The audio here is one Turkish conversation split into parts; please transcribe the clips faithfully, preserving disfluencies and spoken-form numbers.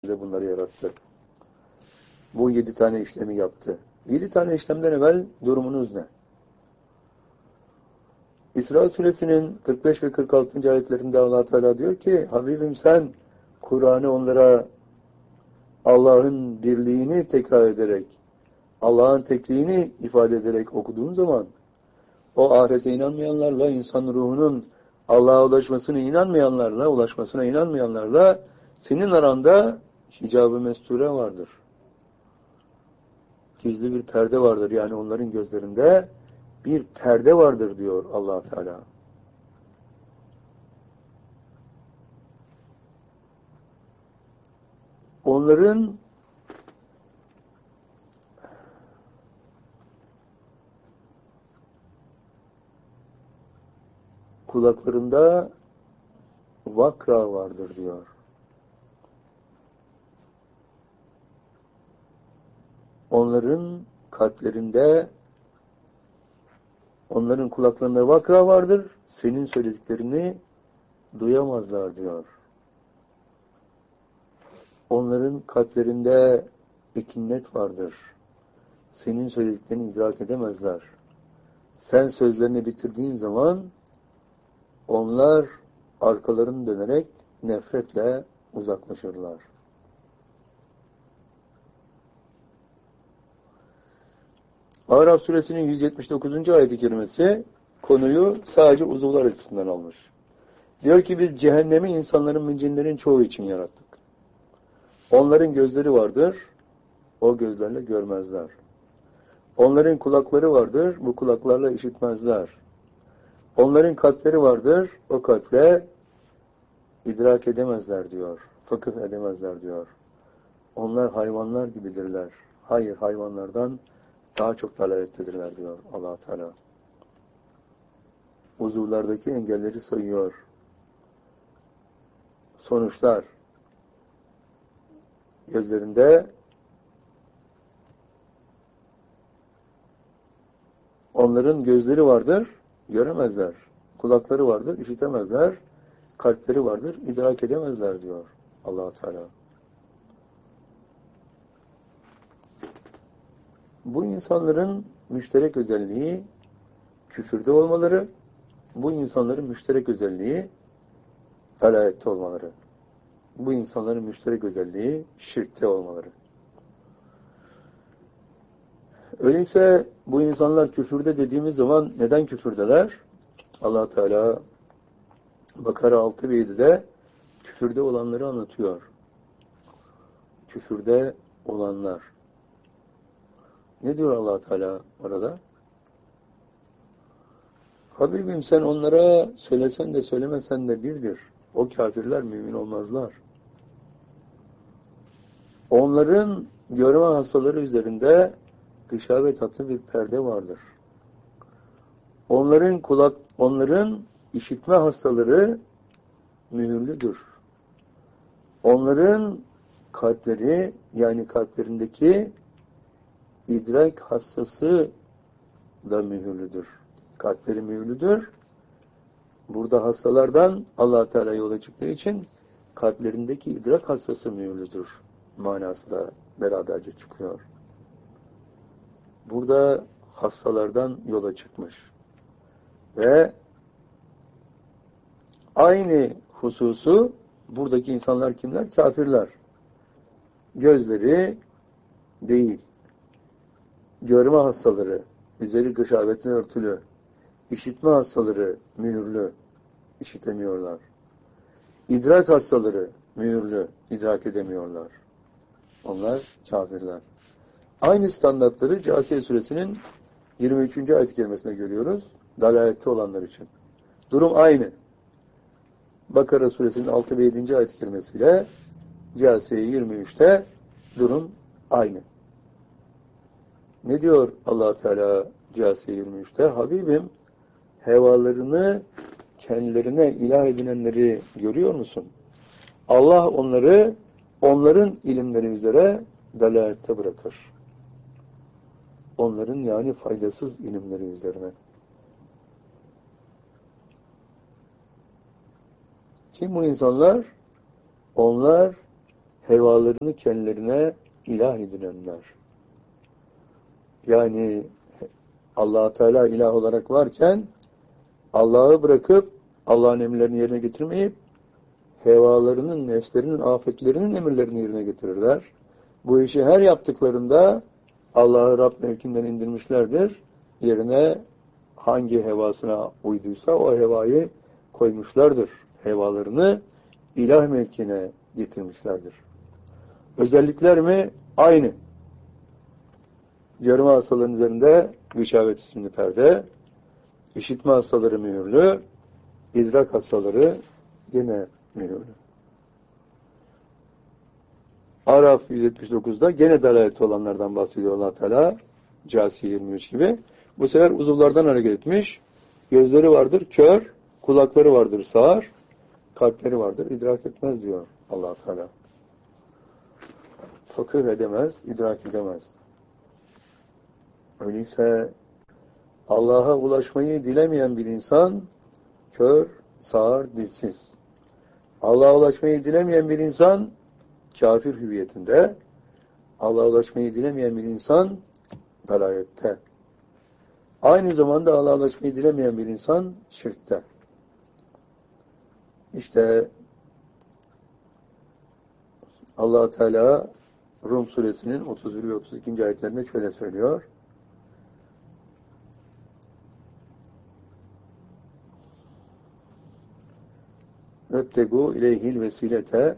bunları yarattı. Bu yedi tane işlemi yaptı. Yedi tane işlemden evvel durumunuz ne? İsra suresinin kırk beş ve kırk altıncı ayetlerinde Allah Teala diyor ki, Habibim sen Kur'an'ı onlara Allah'ın birliğini tekrar ederek, Allah'ın tekliğini ifade ederek okuduğun zaman, o ahirete inanmayanlarla, insan ruhunun Allah'a ulaşmasına inanmayanlarla, ulaşmasına inanmayanlarla senin aranda hicab-ı mesture vardır. Gizli bir perde vardır. Yani onların gözlerinde bir perde vardır diyor Allah Teala. Onların kulaklarında vakra vardır diyor. Onların kalplerinde, onların kulaklarında vakra vardır, senin söylediklerini duyamazlar diyor. Onların kalplerinde ekinnet vardır, senin söylediklerini idrak edemezler. Sen sözlerini bitirdiğin zaman, onlar arkalarını dönerek nefretle uzaklaşırlar. Araf suresinin yüz yetmiş dokuzuncu ayet-i kerimesi konuyu sadece uzuvlar açısından almış. Diyor ki biz cehennemi insanların ve cinlerin çoğu için yarattık. Onların gözleri vardır, o gözlerle görmezler. Onların kulakları vardır, bu kulaklarla işitmezler. Onların kalpleri vardır, o kalple idrak edemezler diyor, fıkıh edemezler diyor. Onlar hayvanlar gibidirler. Hayır, hayvanlardan daha çok dalalettedirler diyor Allah Teala. Uzuvlardaki engelleri sayıyor. Sonuçlar gözlerinde onların gözleri vardır, göremezler. Kulakları vardır, işitemezler. Kalpleri vardır, idrak edemezler diyor Allah Teala. Bu insanların müşterek özelliği küfürde olmaları, bu insanların müşterek özelliği dalalette olmaları. Bu insanların müşterek özelliği şirkte olmaları. Öyleyse bu insanlar küfürde dediğimiz zaman neden küfürdeler? Allah Teala Bakara altı ve yedide küfürde olanları anlatıyor. Küfürde olanlar. Ne diyor Allah Teala orada? Habibim sen onlara söylesen de söylemesen de birdir. O kafirler mümin olmazlar. Onların görme hastaları üzerinde gışavet adlı bir perde vardır. Onların kulak, onların işitme hastaları mühürlüdür. Onların kalpleri, yani kalplerindeki idrak hastası da mühürlüdür. Kalpleri mühürlüdür. Burada hastalardan Allah Teala yola çıktığı için kalplerindeki idrak hastası mühürlüdür manası da beraberce çıkıyor. Burada hastalardan yola çıkmış. Ve aynı hususu buradaki insanlar kimler? Kafirler. Gözleri değil. Görme hastaları, üzeri gışavetle örtülü. İşitme hastaları mühürlü, işitemiyorlar. İdrak hastaları mühürlü, idrak edemiyorlar. Onlar kafirler. Aynı standartları Câsiye suresinin yirmi üçüncü ayet-i kerimesinde görüyoruz. Dalalette olanlar için. Durum aynı. Bakara suresinin altı ve yedinci ayet-i kerimesiyle Câsiye yirmi üçte durum aynı. Ne diyor Allah Teala Câsiye yirmi üçte? Habibim, hevalarını kendilerine ilah edinenleri görüyor musun? Allah onları onların ilimleri üzere dalalette bırakır. Onların yani faydasız ilimleri üzerine. Kim bu insanlar? Onlar hevalarını kendilerine ilah edinenler. Yani Allah Teala ilah olarak varken Allah'ı bırakıp Allah'ın emirlerini yerine getirmeyip hevalarının, nefslerinin, afetlerinin emirlerini yerine getirirler. Bu işi her yaptıklarında Allah'ı Rab mevkinden indirmişlerdir. Yerine hangi hevasına uyduysa o hevayı koymuşlardır. Hevalarını ilah mevkine getirmişlerdir. Özellikler mi? Aynı. Görme hastalarının üzerinde gışavet isimli perde, işitme hastaları mühürlü, idrak hastaları yine mühürlü. Araf yüz yetmiş dokuzda gene dalalet olanlardan bahsediyor Allah Teala. Câsiye yirmi üç gibi. Bu sefer uzuvlardan hareket etmiş. Gözleri vardır kör, kulakları vardır sağır, kalpleri vardır idrak etmez diyor Allah Teala. Fıkıh edemez, idrak edemez. Öyleyse Allah'a ulaşmayı dilemeyen bir insan kör, sağır, dilsiz. Allah'a ulaşmayı dilemeyen bir insan kafir hüviyetinde, Allah'a ulaşmayı dilemeyen bir insan dalalette. Aynı zamanda Allah'a ulaşmayı dilemeyen bir insan şirkte. İşte Allah Teala Rum suresinin otuz bir ve otuz ikinci ayetlerinde şöyle söylüyor. Öttegu ileyhil vesilete.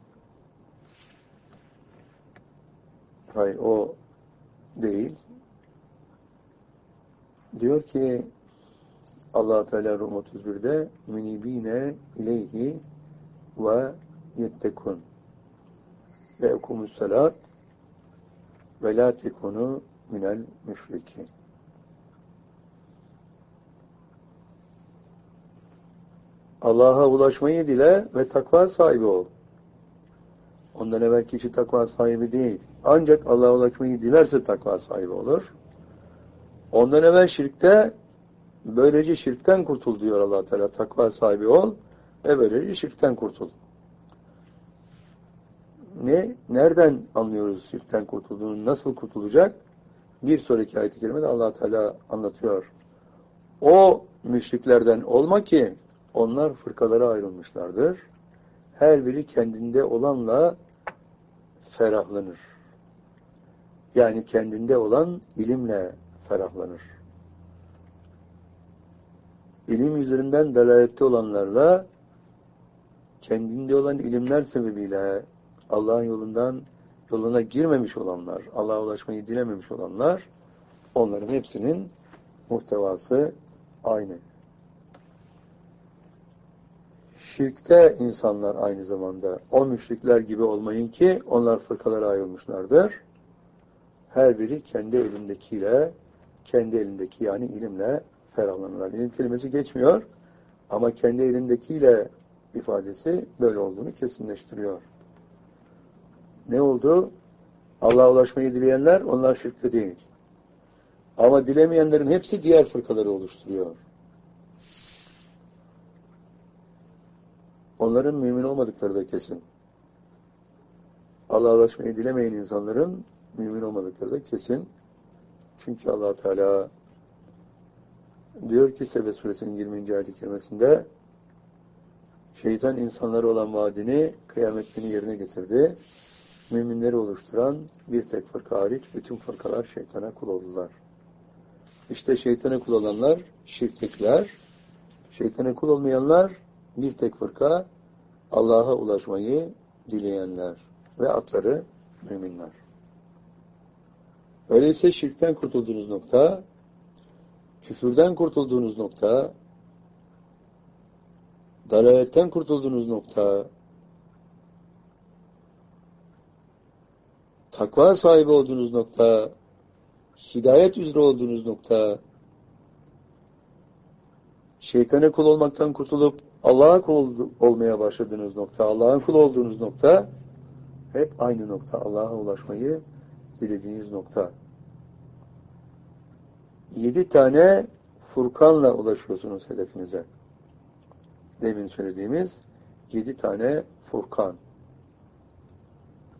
Hayır, o değil. Diyor ki Allah Teala Rum otuz birde minibine ileyhi ve yettekun ve ekumus salat ve la tekunu minel müşrikin. Allah'a ulaşmayı dile ve takva sahibi ol. Ondan evvel kişi takva sahibi değil. Ancak Allah'a ulaşmayı dilerse takva sahibi olur. Ondan evvel şirkte, böylece şirkten kurtul diyor Allah Teala. Takva sahibi ol ve böylece şirkten kurtul. Ne? Nereden anlıyoruz şirkten kurtulduğunu? Nasıl kurtulacak? Bir sonraki ayet-i kerimede Allah Teala anlatıyor. O müşriklerden olma ki onlar fırkalara ayrılmışlardır. Her biri kendinde olanla ferahlanır. Yani kendinde olan ilimle ferahlanır. İlim üzerinden dalalette olanlarla kendinde olan ilimler sebebiyle Allah'ın yolundan yoluna girmemiş olanlar, Allah'a ulaşmayı dilememiş olanlar, onların hepsinin muhtevası aynı. Şirkte insanlar aynı zamanda o müşrikler gibi olmayın ki onlar fırkalara ayrılmışlardır. Her biri kendi elindekiyle, kendi elindeki yani ilimle ferahlanırlar. İlim kelimesi geçmiyor ama kendi elindekiyle ifadesi böyle olduğunu kesinleştiriyor. Ne oldu? Allah'a ulaşmayı dileyenler onlar şirkte değil. Ama dilemeyenlerin hepsi diğer fırkaları oluşturuyor. Onların mümin olmadıkları da kesin. Allah'a ulaşmayı dilemeyen insanların mümin olmadıkları da kesin. Çünkü Allah Teala diyor ki Sebe suresinin yirminci ayet-i kerimesinde şeytan insanlara olan vaadini kıyamet günü yerine getirdi. Müminleri oluşturan bir tek fırka hariç bütün fırkalar şeytana kul oldular. İşte şeytana kul olanlar şirktekiler, şeytana kul olmayanlar bir tek fırka Allah'a ulaşmayı dileyenler ve atları müminler. Öyleyse şirkten kurtulduğunuz nokta, küfürden kurtulduğunuz nokta, dalaletten kurtulduğunuz nokta, takva sahibi olduğunuz nokta, hidayet üzere olduğunuz nokta, şeytana kul olmaktan kurtulup Allah'a kul olmaya başladığınız nokta, Allah'ın kul olduğunuz nokta, hep aynı nokta. Allah'a ulaşmayı dilediğiniz nokta. Yedi tane Furkan'la ulaşıyorsunuz hedefinize. Demin söylediğimiz yedi tane Furkan.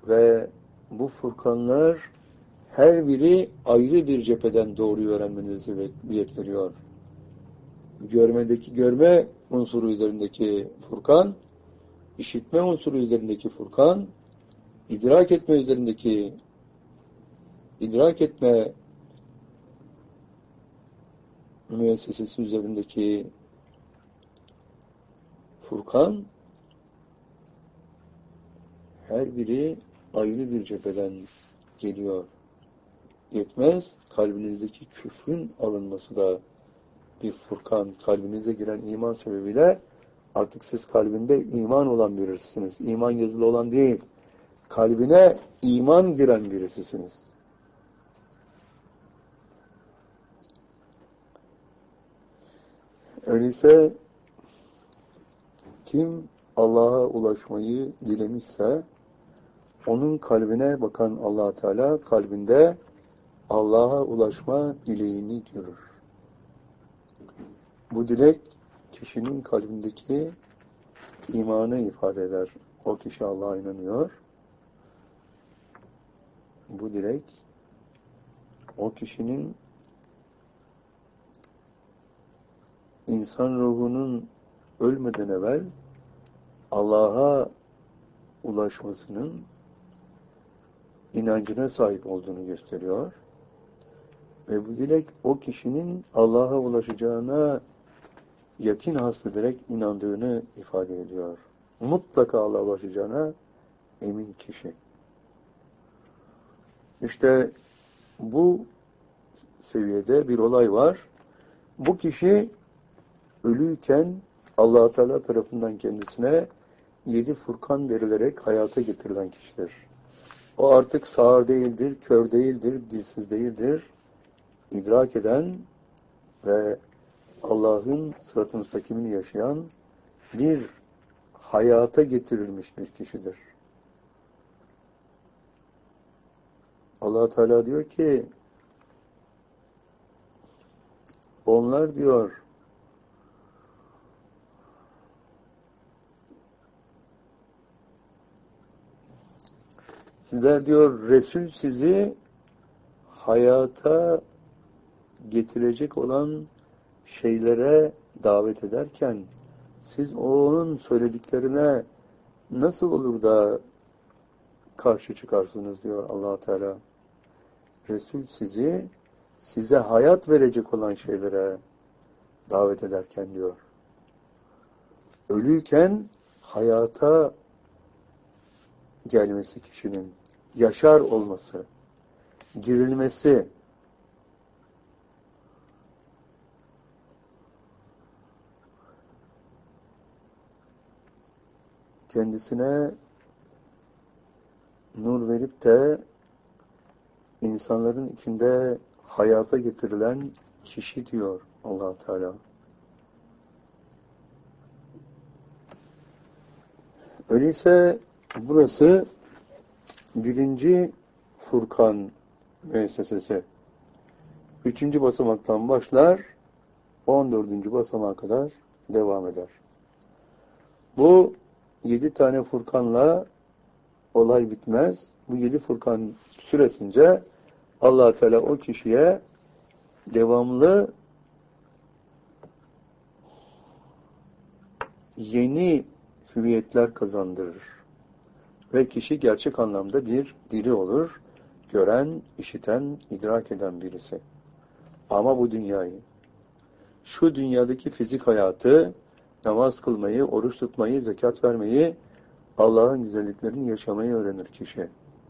Ve bu furkanlar her biri ayrı bir cepheden doğruyu öğrenmenizi niyet veriyor. Görmedeki görme unsuru üzerindeki furkan, işitme unsuru üzerindeki furkan, idrak etme üzerindeki idrak etme müessesesi üzerindeki furkan, her biri ayrı bir cepheden geliyor. Yetmez, kalbinizdeki küfrün alınması da bir furkan, kalbinize giren iman sebebiyle artık siz kalbinde iman olan birisiniz. İman yazılı olan değil, kalbine iman giren birisisiniz. Öyleyse kim Allah'a ulaşmayı dilemişse onun kalbine bakan Allah Teala kalbinde Allah'a ulaşma dileğini görür. Bu dilek kişinin kalbindeki imanı ifade eder. O kişi Allah'a inanıyor. Bu dilek o kişinin insan ruhunun ölmeden evvel Allah'a ulaşmasının inancına sahip olduğunu gösteriyor. Ve bu dilek o kişinin Allah'a ulaşacağına yakin hasrederek inandığını ifade ediyor. Mutlaka Allah'a ulaşacağına emin kişi. İşte bu seviyede bir olay var. Bu kişi ölüyken Allah Teala tarafından kendisine yedi furkan verilerek hayata getirilen kişidir. O artık sağır değildir, kör değildir, dilsiz değildir. İdrak eden ve Allah'ın sırat-ı müstakimini yaşayan bir hayata getirilmiş bir kişidir. Allah Teala diyor ki onlar diyor sizler diyor Resul sizi hayata getirecek olan şeylere davet ederken siz onun söylediklerine nasıl olur da karşı çıkarsınız diyor Allah Teala. Resul sizi size hayat verecek olan şeylere davet ederken diyor. Ölüyken hayata gelmesi kişinin, yaşar olması, dirilmesi, kendisine nur verip de insanların içinde hayata getirilen kişi diyor Allah Teala. Öyleyse burası birinci Furkan müessesesi. Üçüncü basamaktan başlar, on dördüncü basamağa kadar devam eder. Bu yedi tane Furkanla olay bitmez. Bu yedi Furkan süresince Allah Teala o kişiye devamlı yeni hüviyetler kazandırır. Ve kişi gerçek anlamda bir diri olur. Gören, işiten, idrak eden birisi. Ama bu dünyayı, şu dünyadaki fizik hayatı, namaz kılmayı, oruç tutmayı, zekat vermeyi, Allah'ın güzelliklerini yaşamayı öğrenir kişi.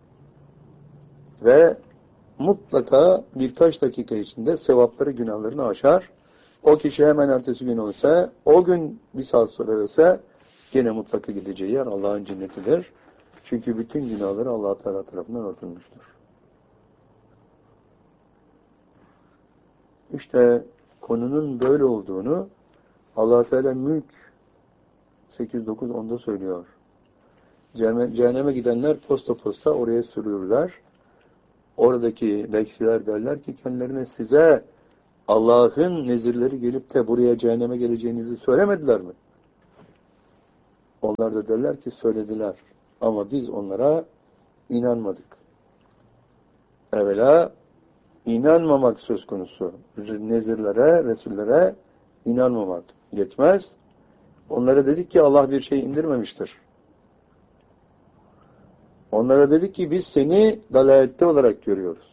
Ve mutlaka birkaç dakika içinde sevapları, günahlarını aşar. O kişi hemen ertesi gün olsa, o gün bir saat sonra ölse, gene mutlaka gideceği yer Allah'ın cennetidir. Çünkü bütün günahları Allah Teala tarafından örtülmüştür. İşte konunun böyle olduğunu Allah Teala Mülk sekiz dokuz onda söylüyor. Cehenneme gidenler posta posta oraya sürüyorlar. Oradaki bekçiler derler ki kendilerine size Allah'ın nezirleri gelip de buraya cehenneme geleceğinizi söylemediler mi? Onlar da derler ki söylediler. Ama biz onlara inanmadık. Evvela inanmamak söz konusu. Nezirlere, Resullere inanmamak yetmez. Onlara dedik ki Allah bir şey indirmemiştir. Onlara dedik ki biz seni dalalette olarak görüyoruz.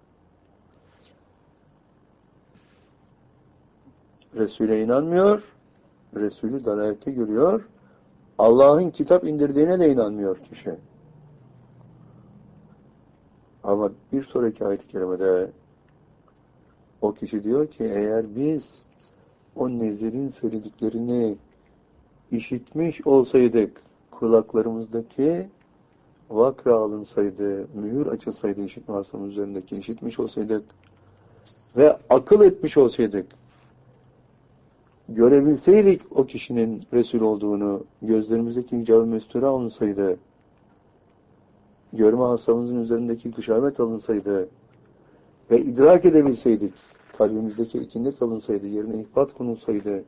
Resul'e inanmıyor, Resul'ü dalalette görüyor. Allah'ın kitap indirdiğine de inanmıyor kişi. Ama bir sonraki ayet-i kerimede o kişi diyor ki eğer biz o nezirin söylediklerini işitmiş olsaydık, kulaklarımızdaki vakra alınsaydı, mühür açılsaydı işitme hasamız üzerindeki işitmiş olsaydık ve akıl etmiş olsaydık, görebilseydik o kişinin Resul olduğunu, gözlerimizdeki icab-ı mesture alınsaydı, görme hasamızın üzerindeki kışamet alınsaydı ve idrak edebilseydik, kalbimizdeki ikindet alınsaydı, yerine ihbat konulsaydı,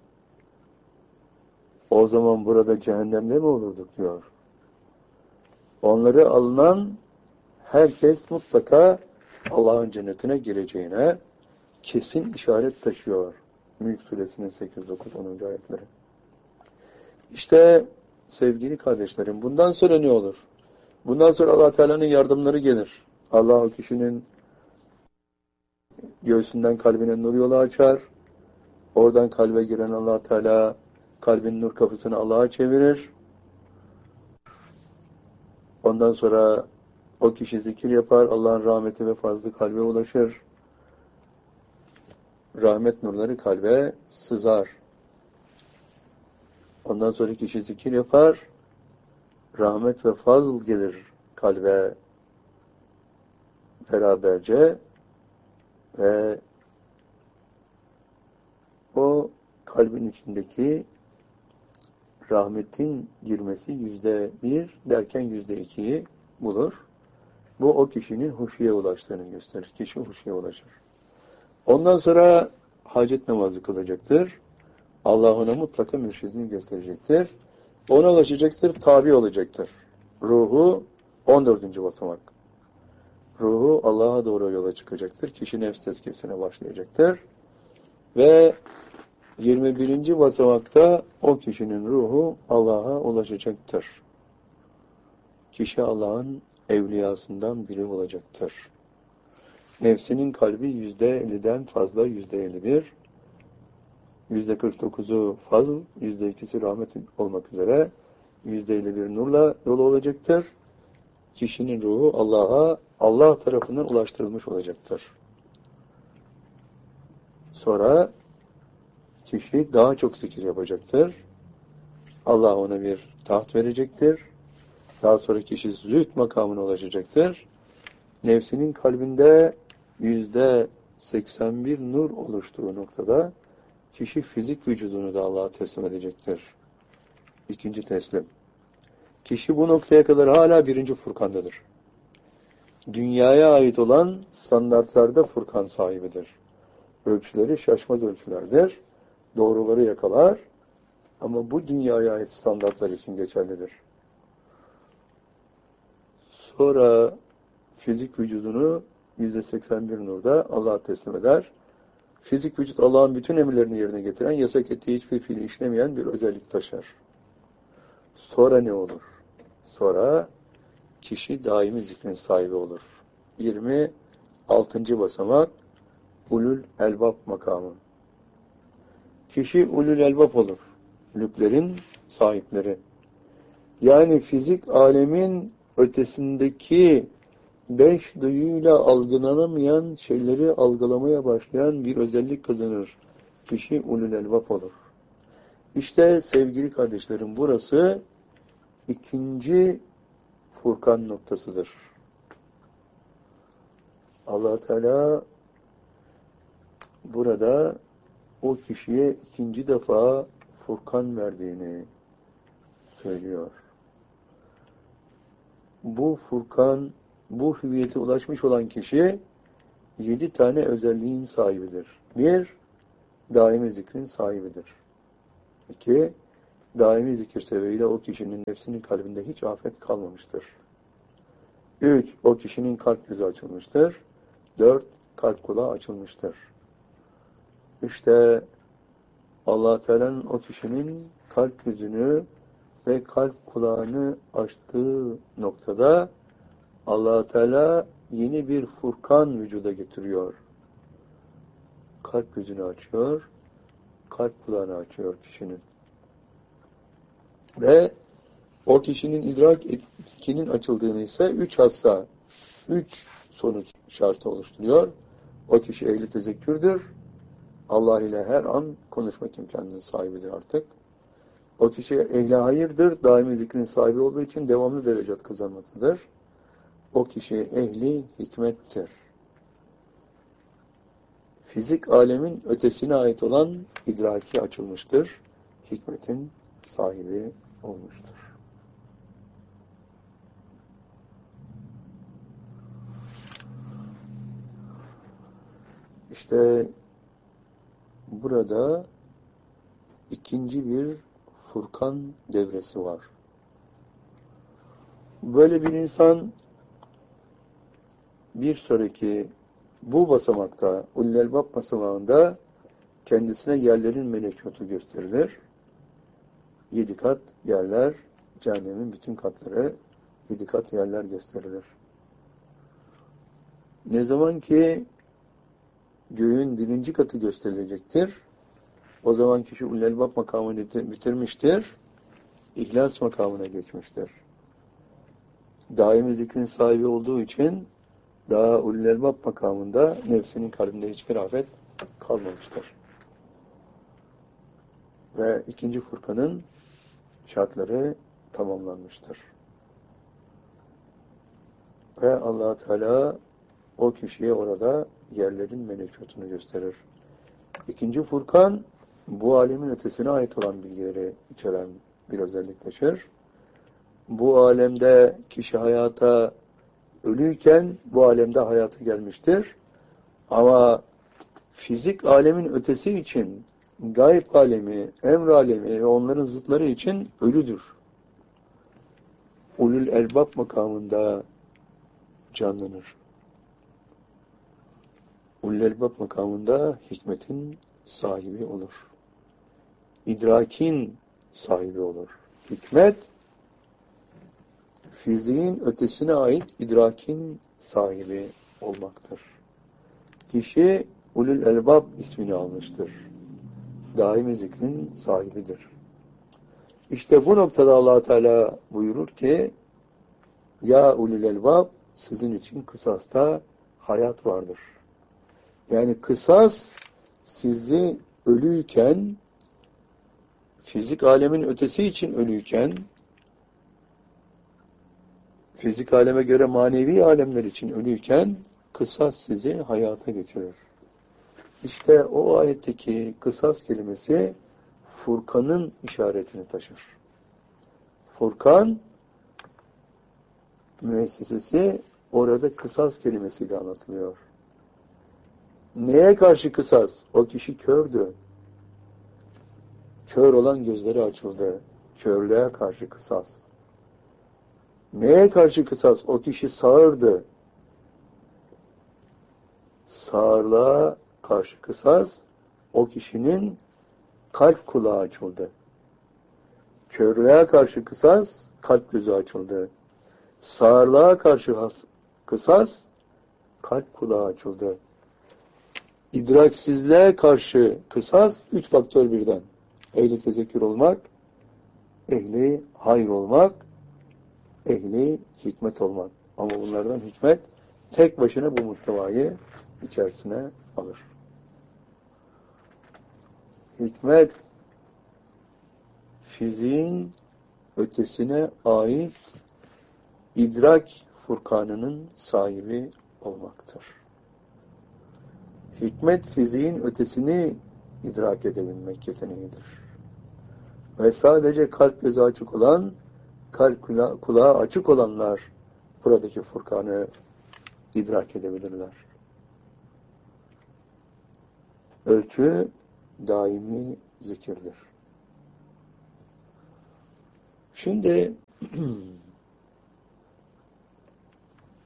o zaman burada cehennemde mi olurduk diyor. Onları alınan herkes mutlaka Allah'ın cennetine gireceğine kesin işaret taşıyor. Mülk Suresinin sekiz, dokuz, onuncu ayetleri. İşte sevgili kardeşlerim, bundan sonra ne olur? Bundan sonra Allah Teala'nın yardımları gelir. Allah o kişinin göğsünden kalbine nur yolu açar. Oradan kalbe giren Allah Teala kalbin nur kapısını Allah'a çevirir. Ondan sonra o kişi zikir yapar. Allah'ın rahmeti ve fazlı kalbe ulaşır. Rahmet nurları kalbe sızar. Ondan sonra kişi zikir yapar. Rahmet ve fazl gelir kalbe beraberce ve o kalbin içindeki rahmetin girmesi yüzde bir derken yüzde ikiyi bulur. Bu o kişinin huşuya ulaştığını gösterir. Kişi huşuya ulaşır. Ondan sonra hacet namazı kılacaktır. Allah ona mutlaka mürşidini gösterecektir. Ona ulaşacaktır, tabi olacaktır. Ruhu on dördüncü basamak. Ruhu Allah'a doğru yola çıkacaktır. Kişi nefs tezkiyesine başlayacaktır. Ve yirmi birinci basamakta o kişinin ruhu Allah'a ulaşacaktır. Kişi Allah'ın evliyasından biri olacaktır. Nefsinin kalbi yüzde elliden fazla, yüzde elli bir. Yüzde kırk dokuzu fazl, yüzde ikisi rahmet olmak üzere, yüzde elli bir nurla dolu olacaktır. Kişinin ruhu Allah'a, Allah tarafından ulaştırılmış olacaktır. Sonra kişi daha çok zikir yapacaktır. Allah ona bir taht verecektir. Daha sonra kişi zühd makamına ulaşacaktır. Nefsinin kalbinde yüzde seksen bir nur oluştuğu noktada kişi fizik vücudunu da Allah'a teslim edecektir. İkinci teslim. Kişi bu noktaya kadar hala birinci Furkan'dadır. Dünyaya ait olan standartlarda Furkan sahibidir. Ölçüleri şaşmaz ölçülerdir. Doğruları yakalar. Ama bu dünyaya ait standartlar için geçerlidir. Sonra fizik vücudunu yüzde seksen bir nurda Allah'a teslim eder. Fizik vücut Allah'ın bütün emirlerini yerine getiren, yasak ettiği hiçbir fiili işlemeyen bir özellik taşır. Sonra ne olur? Sonra kişi daimi zikrin sahibi olur. yirmi altıncı basamak ulul elbab makamı. Kişi ulul elbab olur. Lüblerin sahipleri. Yani fizik alemin ötesindeki beş duyuyla algılanamayan şeyleri algılamaya başlayan bir özellik kazanır. Kişi ulul elbab olur. İşte sevgili kardeşlerim, burası ikinci Furkan noktasıdır. Allah Teala burada o kişiye ikinci defa Furkan verdiğini söylüyor. Bu Furkan, bu hüviyete ulaşmış olan kişi yedi tane özelliğin sahibidir. Bir, daimi zikrin sahibidir. İki, daimi zikir sebebiyle o kişinin nefsinin kalbinde hiç afet kalmamıştır. Üç, o kişinin kalp gözü açılmıştır. Dört, kalp kulağı açılmıştır. İşte Allah-u Teala'nın o kişinin kalp gözünü ve kalp kulağını açtığı noktada Allah-u Teala yeni bir Furkan vücuda getiriyor. Kalp gözünü açıyor, kalp kulağını açıyor kişinin. Ve o kişinin idrak etkinin açıldığını ise üç hassa, üç sonuç şartı oluşturuyor. O kişi ehli tezekkürdür. Allah ile her an konuşmak imkanının sahibidir artık. O kişi ehli hayırdır. Daimi zikrin sahibi olduğu için devamlı derecat kazanmaktadır. O kişi ehli hikmettir. Fizik alemin ötesine ait olan idraki açılmıştır. Hikmetin sahibi olmuştur. İşte burada ikinci bir Furkan devresi var. Böyle bir insan bir sonraki bu basamakta, Ulul Elbab basamağında kendisine yerlerin melekutu gösterilir. Yedi kat yerler, cehennemin bütün katları, yedi kat yerler gösterilir. Ne zaman ki göğün birinci katı gösterilecektir, o zaman kişi Ulul Elbab makamını bitirmiştir, İhlas makamına geçmiştir. Daimi zikrin sahibi olduğu için daha Ulul Elbab makamında nefsinin kalbinde hiçbir afet kalmamıştır. Ve ikinci Furkan'ın şartları tamamlanmıştır. Ve Allah Teala o kişiye orada yerlerin melekutunu gösterir. İkinci Furkan, bu alemin ötesine ait olan bilgileri içeren bir özellik taşır. Bu alemde kişi hayata ölüyken bu alemde hayata gelmiştir. Ama fizik alemin ötesi için gayb alemi, emr alemi ve onların zıtları için ölüdür. Ulul Elbab makamında canlanır. Ulul Elbab makamında hikmetin sahibi olur. İdrakin sahibi olur. Hikmet, fiziğin ötesine ait idrakin sahibi olmaktır. Kişi Ulul Elbab ismini almıştır. Daimi zikrin sahibidir. İşte bu noktada Allah Teala buyurur ki, ya Ulul Elbab, sizin için kısasta hayat vardır. Yani kısas sizi ölüyken, fizik alemin ötesi için ölüyken, fizik aleme göre manevi alemler için ölüyken, kısas sizi hayata geçirir. İşte o ayetteki kısas kelimesi Furkan'ın işaretini taşır. Furkan müessesesi orada kısas kelimesiyle anlatılıyor. Neye karşı kısas? O kişi kördü. Kör olan gözleri açıldı. Körlüğe karşı kısas. Neye karşı kısas? O kişi sağırdı. Sağırlığa karşı kısas, o kişinin kalp kulağı açıldı. Körlüğe karşı kısas, kalp gözü açıldı. Sağırlığa karşı kısas, kalp kulağı açıldı. İdraksizliğe karşı kısas, üç faktör birden. Ehli tezekkür olmak, ehli hayır olmak, ehli hikmet olmak. Ama bunlardan hikmet tek başına bu muhtevayı içerisine alır. Hikmet, fiziğin ötesine ait idrak furkanının sahibi olmaktır. Hikmet, fiziğin ötesini idrak edebilmek yeteneğidir. Ve sadece kalp gözü açık olan, kalp kula kulağı açık olanlar buradaki furkanı idrak edebilirler. Ölçü daimi zikirdir. Şimdi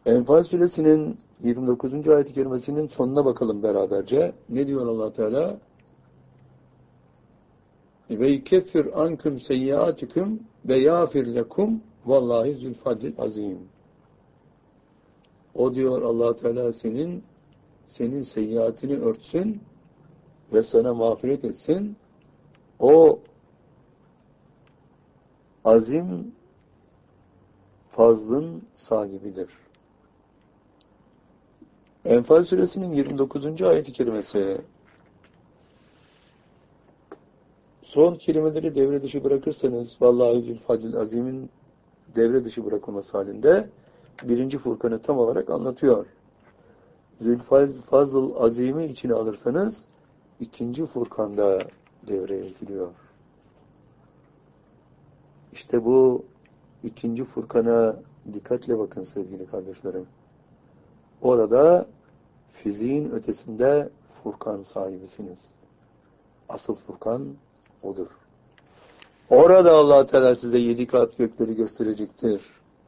Enfal suresinin yirmi dokuzuncu ayet-i kerimesinin sonuna bakalım beraberce. Ne diyor Allah Teala? Ve yekeffir ankum seyyiatikum ve yağfir lekum vallahi zülfadil azim. O diyor Allah Teala senin senin seyyiatini örtsün ve sana mağfiret etsin. O azim fazlın sahibidir. Enfal suresinin yirmi dokuzuncu ayet-i kerimesi. Son kelimeleri devre dışı bırakırsanız vallahi zülfadil azimin devre dışı bırakılması halinde birinci Furkan'ı tam olarak anlatıyor. Zülfazıl azimi içine alırsanız ikinci Furkan'da devreye giriyor. İşte bu ikinci Furkan'a dikkatle bakın sevgili kardeşlerim. Orada fiziğin ötesinde Furkan sahibisiniz. Asıl Furkan odur. Orada Allah Teala size yedi kat gökleri gösterecektir.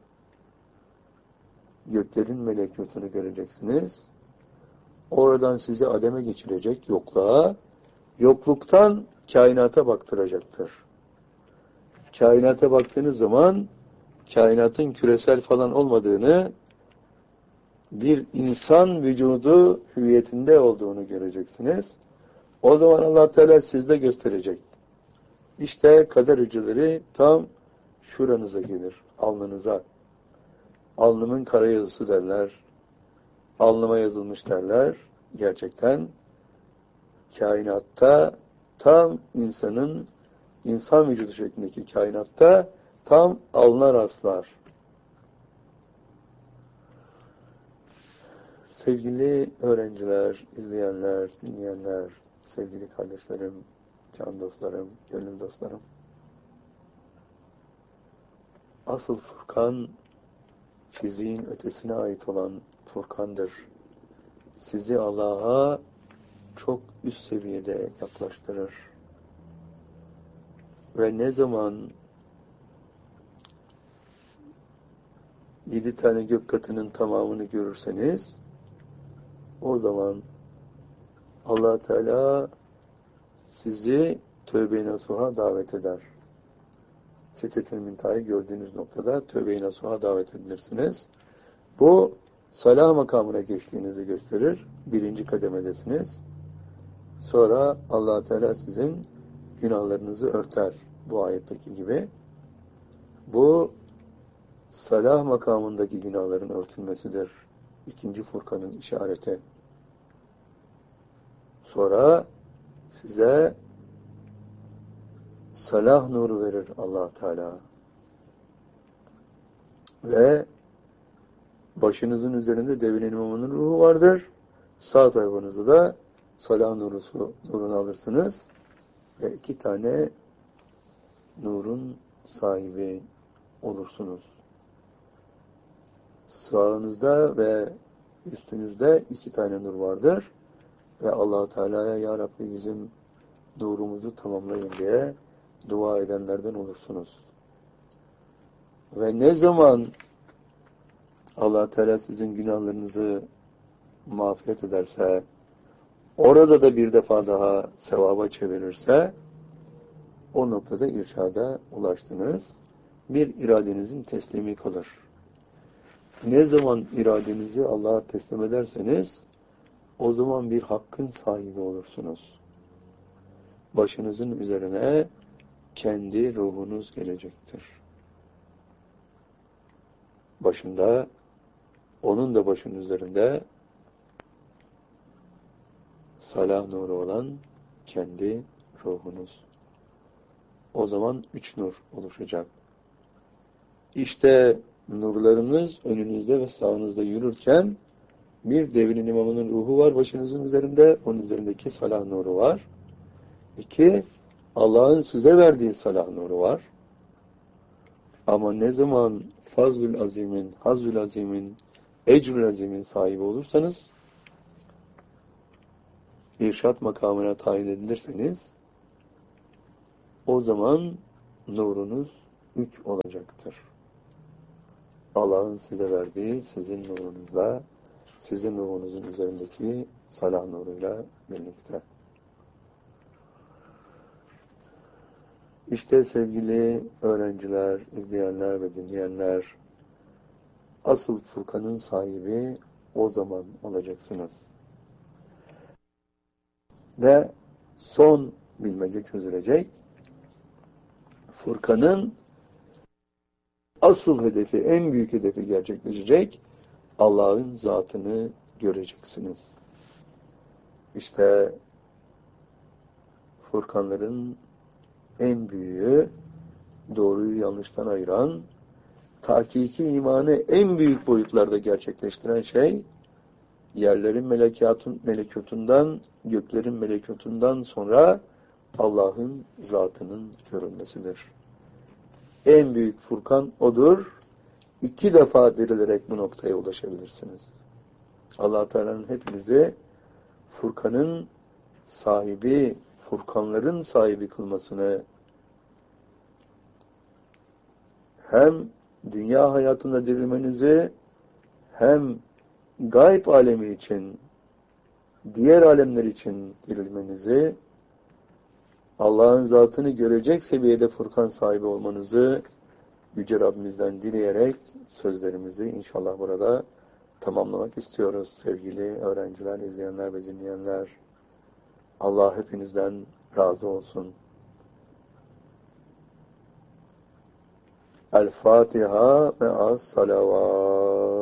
Göklerin melekutunu göreceksiniz. Oradan sizi ademe geçirecek, yokluğa, yokluktan kainata baktıracaktır. Kainata baktığınız zaman kainatın küresel falan olmadığını, bir insan vücudu hüviyetinde olduğunu göreceksiniz. O zaman Allah Teala sizde gösterecek. İşte kader hücreleri tam şuranıza gelir, alnınıza. Alnımın kara yazısı derler. Alnıma yazılmış derler. Gerçekten kainatta tam insanın, insan vücudu şeklindeki kainatta tam alnına rastlar. Sevgili öğrenciler, izleyenler, dinleyenler, sevgili kardeşlerim, can dostlarım, gönül dostlarım. Asıl Furkan, fiziğin ötesine ait olan Furkan'dır. Sizi Allah'a çok üst seviyede yaklaştırır. Ve ne zaman yedi tane gök katının tamamını görürseniz, o zaman Allah Teala sizi tövbe-i nasuha davet eder. Sitet-i Münteha'yı gördüğünüz noktada tövbe-i nasuha davet edilirsiniz. Bu salah makamına geçtiğinizi gösterir. Birinci kademedesiniz. Sonra Allah Teala sizin günahlarınızı örter. Bu ayetteki gibi. Bu salah makamındaki günahların örtülmesidir. İkinci Furkan'ın işareti. Sonra size salah nuru verir Allah Teala. Ve başınızın üzerinde devin imamının ruhu vardır. Sağ tarafınızda da salah nurusu, nurunu alırsınız. Ve iki tane nurun sahibi olursunuz. Sağınızda ve üstünüzde iki tane nur vardır. Ve Allah Teala'ya ya Rabbi bizim nurumuzu tamamlayın diye dua edenlerden olursunuz. Ve ne zaman Allah Teala sizin günahlarınızı mağfiret ederse, orada da bir defa daha sevaba çevirirse, o noktada irşada ulaştınız. Bir iradenizin teslimi kalır. Ne zaman iradenizi Allah'a teslim ederseniz, o zaman bir hakkın sahibi olursunuz. Başınızın üzerine kendi ruhunuz gelecektir. Başında, onun da başının üzerinde salah nuru olan kendi ruhunuz. O zaman üç nur oluşacak. İşte nurlarınız önünüzde ve sağınızda yürürken bir devrin imamının ruhu var başınızın üzerinde, onun üzerindeki salah nuru var. İki, Allah'ın size verdiği salah nuru var. Ama ne zaman fazlül azimin, hazzül azimin, ecrül azimin sahibi olursanız, irşat makamına tayin edilirseniz, o zaman nurunuz üç olacaktır. Allah'ın size verdiği sizin nurunuzla, sizin nurunuzun üzerindeki salah nuruyla birlikte. İşte sevgili öğrenciler, izleyenler ve dinleyenler, asıl Furkan'ın sahibi o zaman olacaksınız. Ve son bilmece çözülecek. Furkan'ın asıl hedefi, en büyük hedefi gerçekleşecek. Allah'ın zatını göreceksiniz. İşte Furkanların en büyüğü, doğruyu yanlıştan ayıran, hakiki imanı en büyük boyutlarda gerçekleştiren şey, yerlerin melekatun, melekutundan, göklerin melekutundan sonra Allah'ın zatının görünmesidir. En büyük Furkan odur. İki defa dirilerek bu noktaya ulaşabilirsiniz. Allah Teala'nın hepinizi Furkan'ın sahibi, Furkanların sahibi kılmasını hem dünya hayatında dirilmenizi hem gayb alemi için, diğer alemler için dirilmenizi, Allah'ın zatını görecek seviyede Furkan sahibi olmanızı Yüce Rabbimizden dileyerek sözlerimizi inşallah burada tamamlamak istiyoruz. Sevgili öğrenciler, izleyenler ve dinleyenler, Allah hepinizden razı olsun. El Fatiha ve as salavat.